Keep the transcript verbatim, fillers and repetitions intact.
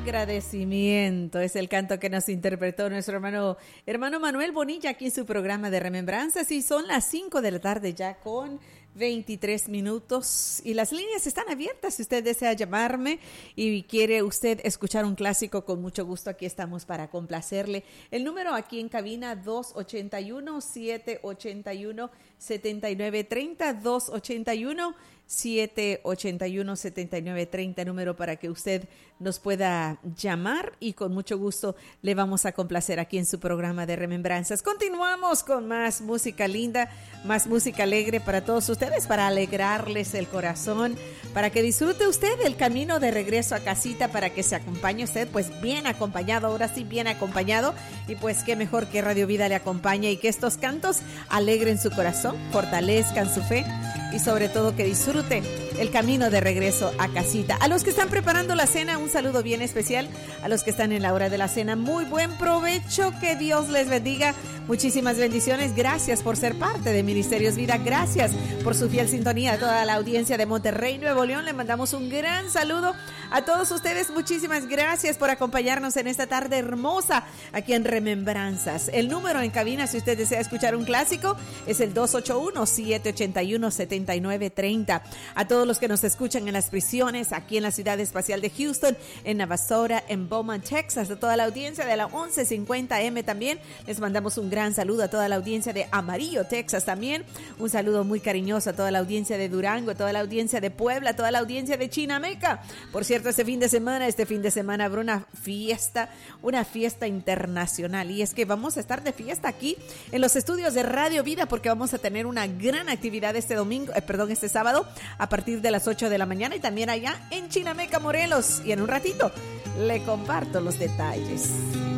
Agradecimiento es el canto que nos interpretó nuestro hermano, hermano Manuel Bonilla aquí en su programa de Remembranzas, y son las cinco de la tarde ya con veintitrés minutos y las líneas están abiertas si usted desea llamarme y quiere usted escuchar un clásico. Con mucho gusto aquí estamos para complacerle. El número aquí en cabina dos ocho uno, siete ocho uno, siete nueve tres cero, dos ocho uno, siete ocho uno, siete nueve tres cero, número para que usted nos pueda llamar y con mucho gusto le vamos a complacer aquí en su programa de Remembranzas. Continuamos con más música linda, más música alegre para todos ustedes, para alegrarles el corazón, para que disfrute usted el camino de regreso a casita, para que se acompañe usted pues bien acompañado, ahora sí bien acompañado, y pues qué mejor que Radio Vida le acompañe y que estos cantos alegren su corazón, fortalezcan su fe y sobre todo que disfrute el camino de regreso a casita. A los que están preparando la cena, un saludo bien especial. A los que están en la hora de la cena, muy buen provecho, que Dios les bendiga. Muchísimas bendiciones, gracias por ser parte de Ministerios Vida, gracias por su fiel sintonía. A toda la audiencia de Monterrey, Nuevo León, le mandamos un gran saludo a todos ustedes. Muchísimas gracias por acompañarnos en esta tarde hermosa aquí en Remembranzas. El número en cabina, si usted desea escuchar un clásico, es el dos ocho uno, siete ocho uno, siete nueve tres cero. A todos los que nos escuchan en las prisiones, aquí en la ciudad espacial de Houston, en Navasota, en Beaumont, Texas, a toda la audiencia de la once cincuenta eme también, les mandamos un gran saludo. A toda la audiencia de Amarillo, Texas también, un saludo muy cariñoso. A toda la audiencia de Durango, a toda la audiencia de Puebla, a toda la audiencia de Chinameca. Por cierto, este fin de semana, este fin de semana habrá una fiesta, una fiesta internacional, y es que vamos a estar de fiesta aquí en los estudios de Radio Vida, porque vamos a tener una gran actividad este domingo, eh, perdón, este sábado, a partir de las ocho de la mañana, y también allá en Chinameca, Morelos, y en un ratito le comparto los detalles.